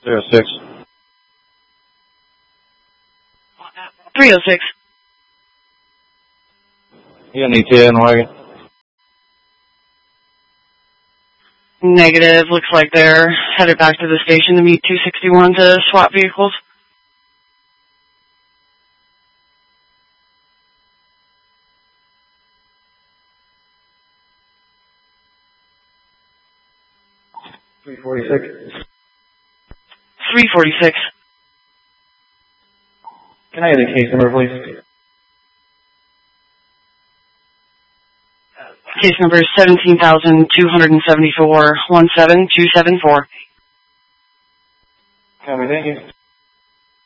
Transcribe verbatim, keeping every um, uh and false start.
zero six. three oh six. You got an E T A in the wagon? Negative. Looks like they're headed back to the station to meet two sixty-one to swap vehicles. three forty-six. three forty-six. Can I get a case number, please? Case number is seventeen thousand two hundred seventy-four, one seven two seven four. Copy, thank you.